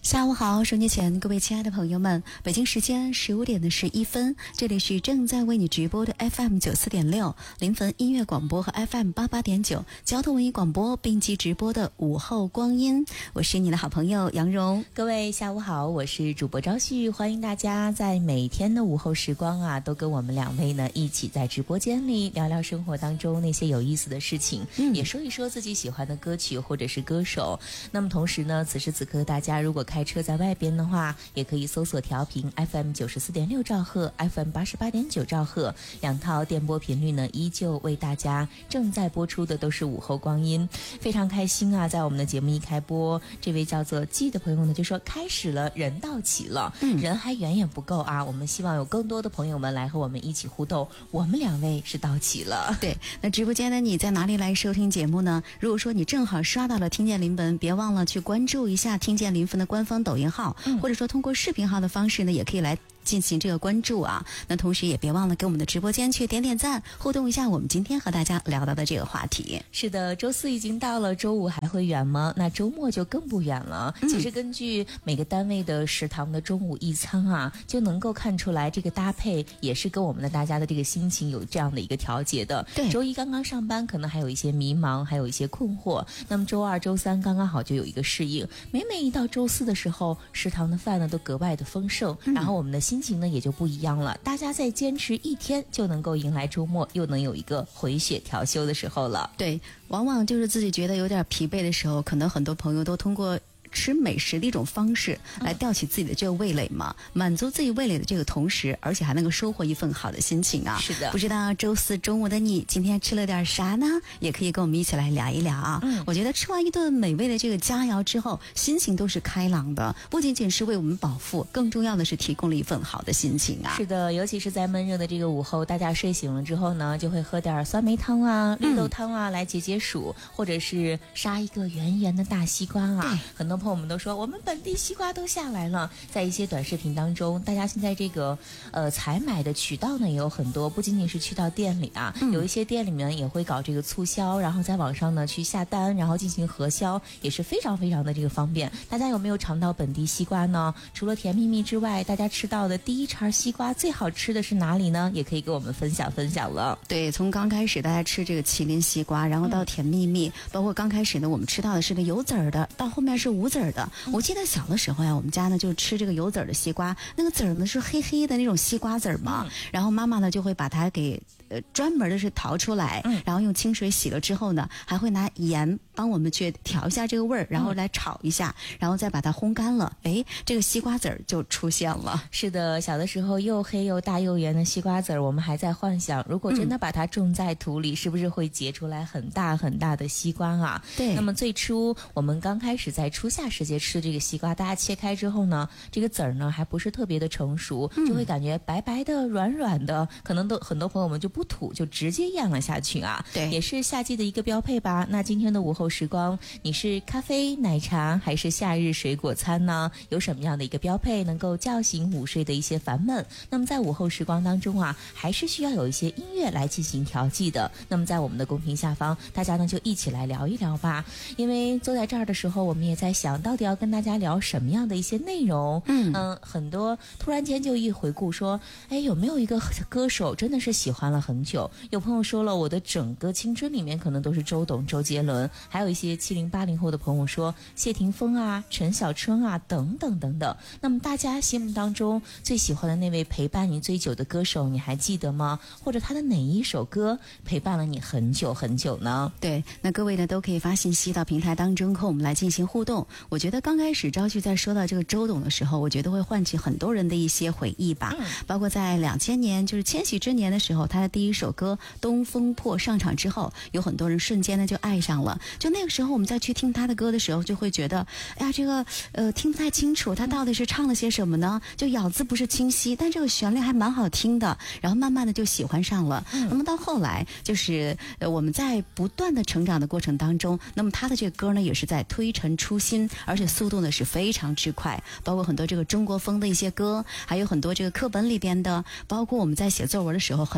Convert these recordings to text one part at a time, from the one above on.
下午好，收音机前各位亲爱的朋友们，北京时间15点11分，这里是正在为你直播的 FM 94.6临汾音乐广播和 FM 88.9交通文艺广播并机直播的午后光阴，我是你的好朋友杨蓉。 各位下午好，我是主播朝旭，欢迎大家在每天的午后时光啊，都跟我们两位呢一起在直播间里聊聊生活当中那些有意思的事情，也说一说自己喜欢的歌曲或者是歌手。那么同时呢，此时此刻大家如果开车在外边的话，也可以搜索调频 FM 94.6兆赫 FM 88.9兆赫，两套电波频率呢依旧为大家正在播出的都是午后光阴。非常开心啊，在我们的节目一开播，这位叫做季的朋友呢就说开始了，人到齐了，人还远远不够啊，我们希望有更多的朋友们来和我们一起互动，我们两位是到齐了。 对，那直播间的你在哪里来收听节目呢？如果说你正好刷到了听见临汾，别忘了去关注一下听见临汾的官方抖音号，或者说通过视频号的方式呢，也可以来进行这个关注啊。那同时也别忘了给我们的直播间去点点赞，互动一下我们今天和大家聊到的这个话题。 是的，周四已经到了，周五还会远吗？那周末就更不远了。其实根据每个单位的食堂的中午一餐啊，就能够看出来这个搭配也是跟我们的大家的这个心情有这样的一个调节的。 对， 周一刚刚上班可能还有一些迷茫，还有一些困惑，那么周二周三刚刚好就有一个适应，每一到周四的时候，食堂的饭呢都格外的丰盛，然后我们的心情呢也就不一样了，大家再坚持一天就能够迎来周末，又能有一个回血调休的时候了。 对，往往就是自己觉得有点疲惫的时候，可能很多朋友都通过吃美食的一种方式来吊起自己的这个味蕾嘛，满足自己味蕾的这个同时，而且还能够收获一份好的心情啊。 是的， 不知道周四中午的你今天吃了点啥呢？也可以跟我们一起来聊一聊啊。我觉得吃完一顿美味的这个佳肴之后，心情都是开朗的，不仅仅是为我们饱腹，更重要的是提供了一份好的心情啊。 是的，尤其是在闷热的这个午后，大家睡醒了之后呢，就会喝点酸梅汤啊、绿豆汤啊来解解暑，或者是杀一个圆圆的大西瓜啊。很多朋友们都说我们本地西瓜都下来了，在一些短视频当中，大家现在这个采买的渠道呢也有很多，不仅仅是去到店里啊，有一些店里面也会搞这个促销，然后在网上呢去下单，然后进行核销，也是非常非常的这个方便。大家有没有尝到本地西瓜呢？除了甜蜜蜜之外，大家吃到的第一茬西瓜最好吃的是哪里呢？也可以跟我们分享分享了。 对，从刚开始大家吃这个麒麟西瓜，然后到甜蜜蜜，包括刚开始呢我们吃到的是个有籽儿的，到后面是无籽儿的。我记得小的时候呀，我们家呢就吃这个有籽儿的西瓜，那个籽儿呢是黑黑的那种西瓜籽儿嘛，然后妈妈呢就会把它给专门的是淘出来，然后用清水洗了之后呢，还会拿盐帮我们去调一下这个味儿，然后来炒一下，然后再把它烘干了，哎，这个西瓜籽儿就出现了。 是的，小的时候又黑又大又圆的西瓜籽儿，我们还在幻想，如果真的把它种在土里，是不是会结出来很大很大的西瓜啊？ 对。 那么最初我们刚开始在初夏时节吃的这个西瓜，大家切开之后呢，这个籽儿呢还不是特别的成熟，就会感觉白白的、软软的，可能都很多朋友们就不吐，就直接咽了下去啊。 对， 也是夏季的一个标配吧。那今天的午后时光，你是咖啡、奶茶还是夏日水果餐呢？有什么样的一个标配能够叫醒午睡的一些烦闷？那么在午后时光当中啊，还是需要有一些音乐来进行调剂的。那么在我们的公屏下方，大家呢就一起来聊一聊吧。因为坐在这儿的时候，我们也在想到底要跟大家聊什么样的一些内容。很多突然间就一回顾说，哎，有没有一个歌手真的是喜欢了很久？有朋友说了，我的整个青春里面可能都是周董、周杰伦，还有一些70、80后的朋友说谢霆锋啊、陈小春啊等等等等。那么大家心目当中最喜欢的那位陪伴你最久的歌手，你还记得吗？或者他的哪一首歌陪伴了你很久很久呢？ 对，那各位呢都可以发信息到平台当中和我们来进行互动。我觉得刚开始朝旭在说到这个周董的时候，我觉得会唤起很多人的一些回忆吧。包括在2000年，就是千禧之年的时候，他的第一首歌《东风破》上场之后，有很多人瞬间呢就爱上了。就那个时候我们再去听他的歌的时候，就会觉得，哎呀，这个听不太清楚他到底是唱了些什么呢？就咬字不是清晰，但这个旋律还蛮好听的，然后慢慢的就喜欢上了。那么到后来就是我们在不断的成长的过程当中，那么他的这个歌呢也是在推陈出新，而且速度呢是非常之快，包括很多这个中国风的一些歌，还有很多这个课本里边的，包括我们在写作文的时候，很多人会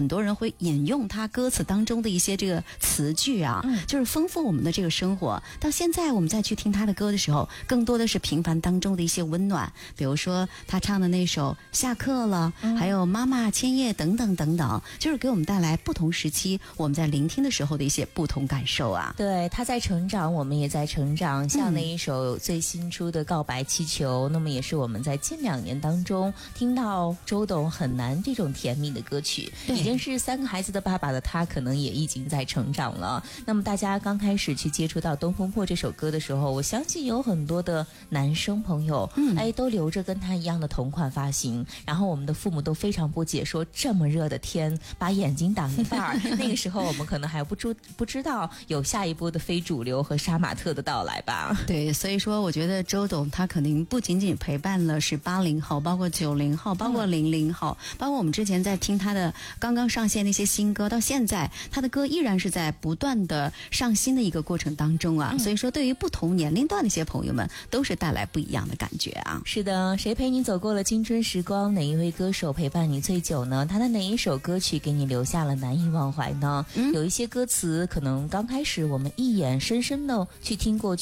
会引用他歌词当中的一些这个词句啊，就是丰富我们的这个生活。到现在我们再去听他的歌的时候，更多的是平凡当中的一些温暖，比如说他唱的那首下课了，还有妈妈千叶等等等等，就是给我们带来不同时期我们在聆听的时候的一些不同感受啊。 对，他在成长，我们也在成长。像那一首最新出的《告白气球》，那么也是我们在近2年当中听到周董很难这种甜蜜的歌曲。已经是3个孩子的爸爸的他，可能也已经在成长了。那么大家刚开始去接触到《东风破》这首歌的时候，我相信有很多的男生朋友，都留着跟他一样的同款发型，然后我们的父母都非常不解，说这么热的天，把眼睛挡一半那个时候我们可能还不知道有下一波的非主流和杀马特的到来吧。 对，所以说我觉得周董他肯定不仅仅陪伴了是80后，包括90后，包括00后，包括我们之前在听他的刚刚上线那些新歌，到现在他的歌依然是在不断的上新的一个过程当中啊。所以说对于不同年龄段的一些朋友们都是带来不一样的感觉啊。 是的，谁陪你走过了青春时光？哪一位歌手陪伴你最久呢？他的哪一首歌曲给你留下了难以忘怀呢？有一些歌词可能刚开始我们一眼深深的去听过